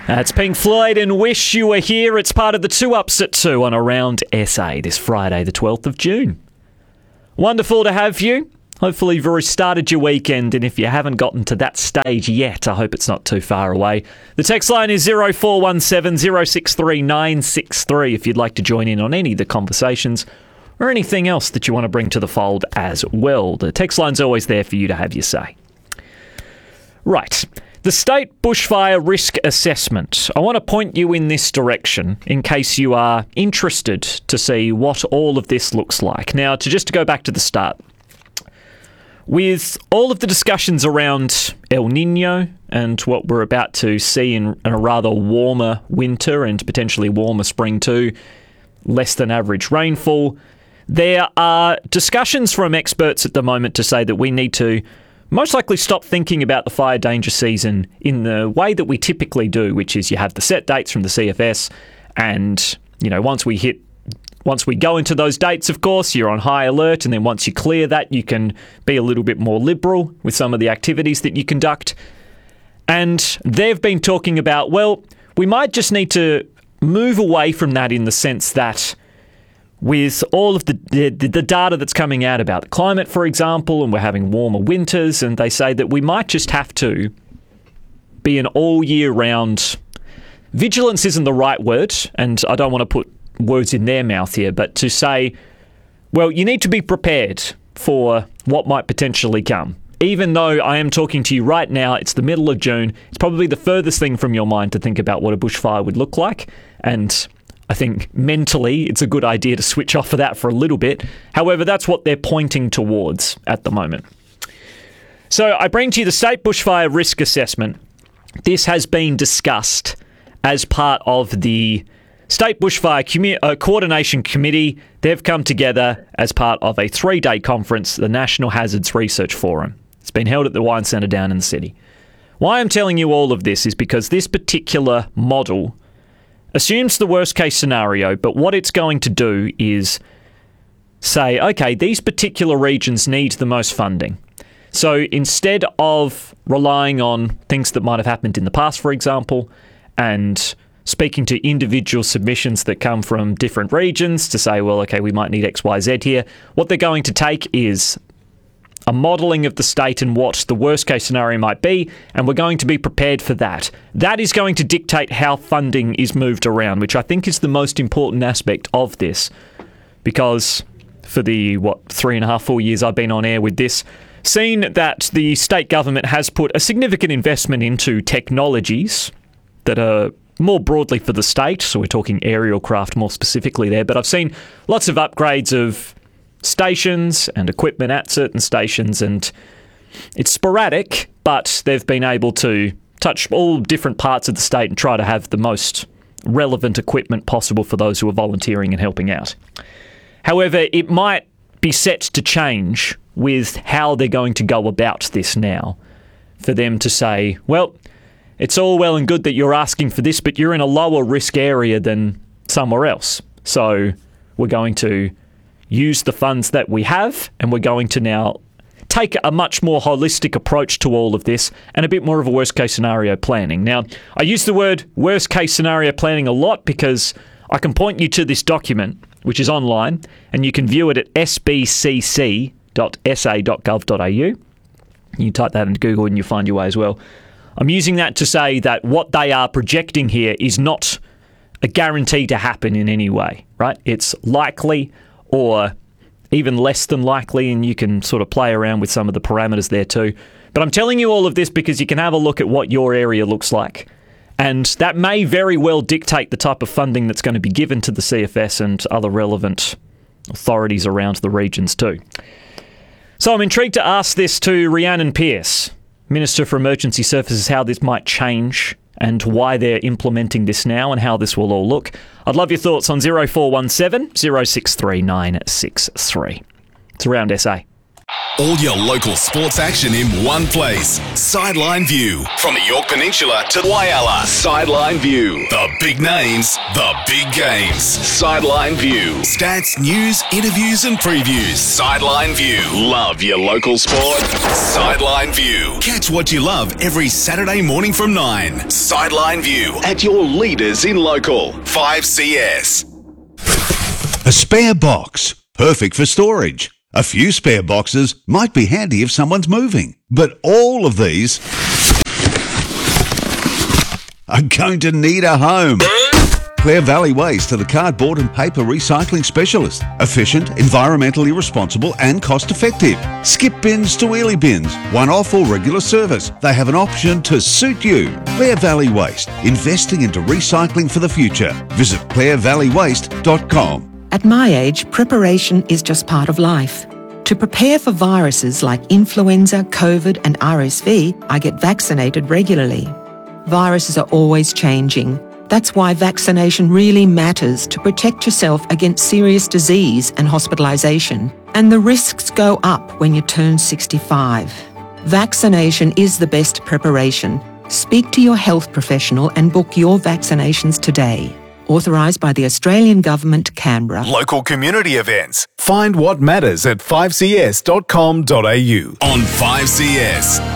It's Pink Floyd and Wish You Were Here. It's part of the 2 Ups at 2 on Around SA this Friday, the 12th of June. Wonderful to have you. Hopefully you've already started your weekend, and if you haven't gotten to that stage yet, I hope it's not too far away. The text line is 0417 063 963 if you'd like to join in on any of the conversations or anything else that you want to bring to the fold as well. The text line's always there for you to have your say. Right. The State Bushfire Risk Assessment. I want to point you in this direction in case you are interested to see what all of this looks like. Now, to go back to the start. With all of the discussions around El Nino and what we're about to see in a rather warmer winter and potentially warmer spring too, less than average rainfall, there are discussions from experts at the moment to say that we need to most likely stop thinking about the fire danger season in the way that we typically do, which is you have the set dates from the CFS, and once we go into those dates, of course, you're on high alert, and then once you clear that, you can be a little bit more liberal with some of the activities that you conduct. And they've been talking about, well, we might just need to move away from that in the sense that with all of the data that's coming out about the climate, for example, and we're having warmer winters, and they say that we might just have to be an all-year-round... Vigilance isn't the right word, and I don't want to put words in their mouth here, but to say, well, you need to be prepared for what might potentially come. Even though I am talking to you right now, it's the middle of June, it's probably the furthest thing from your mind to think about what a bushfire would look like, and I think mentally it's a good idea to switch off of that for a little bit. However, that's what they're pointing towards at the moment. So I bring to you the State Bushfire Risk Assessment. This has been discussed as part of the State Bushfire Coordination Committee. They've come together as part of a 3-day conference, the National Hazards Research Forum. It's been held at the Wine Centre down in the city. Why I'm telling you all of this is because this particular model assumes the worst case scenario, but what it's going to do is say, okay, these particular regions need the most funding. So instead of relying on things that might have happened in the past, for example, and speaking to individual submissions that come from different regions to say, well, okay, we might need X, Y, Z here, what they're going to take is a modelling of the state and what the worst case scenario might be, and we're going to be prepared for that. That is going to dictate how funding is moved around, which I think is the most important aspect of this, because for the, 3.5, 4 years I've been on air with this, seen that the state government has put a significant investment into technologies that are more broadly for the state, so we're talking aerial craft more specifically there, but I've seen lots of upgrades of stations and equipment at certain stations, and it's sporadic, but they've been able to touch all different parts of the state and try to have the most relevant equipment possible for those who are volunteering and helping out. However, it might be set to change with how they're going to go about this now, for them to say, well, it's all well and good that you're asking for this, but you're in a lower risk area than somewhere else. So we're going to use the funds that we have, and we're going to now take a much more holistic approach to all of this and a bit more of a worst case scenario planning. Now, I use the word worst case scenario planning a lot because I can point you to this document, which is online, and you can view it at sbcc.sa.gov.au. You type that into Google and you'll find your way as well. I'm using that to say that what they are projecting here is not a guarantee to happen in any way, right? It's likely or even less than likely, and you can sort of play around with some of the parameters there too. But I'm telling you all of this because you can have a look at what your area looks like, and that may very well dictate the type of funding that's going to be given to the CFS and other relevant authorities around the regions too. So I'm intrigued to ask this to Rhiannon Pearce, Minister for Emergency Services, how this might change and why they're implementing this now and how this will all look. I'd love your thoughts on 0417 063 963. It's Around SA. All your local sports action in one place. Sideline View. From the Yorke Peninsula to Whyalla. Sideline View. The big names, the big games. Sideline View. Stats, news, interviews and previews. Sideline View. Love your local sport? Sideline View. Catch what you love every Saturday morning from 9. Sideline View. At your leaders in local. 5CS. A spare box. Perfect for storage. A few spare boxes might be handy if someone's moving, but all of these are going to need a home. Clare Valley Waste are the cardboard and paper recycling specialist. Efficient, environmentally responsible and cost-effective. Skip bins to wheelie bins, one-off or regular service. They have an option to suit you. Clare Valley Waste, investing into recycling for the future. Visit clarevalleywaste.com. At my age, preparation is just part of life. To prepare for viruses like influenza, COVID and RSV, I get vaccinated regularly. Viruses are always changing. That's why vaccination really matters to protect yourself against serious disease and hospitalisation. And the risks go up when you turn 65. Vaccination is the best preparation. Speak to your health professional and book your vaccinations today. Authorised by the Australian Government, Canberra. Local community events. Find what matters at 5cs.com.au. On 5CS.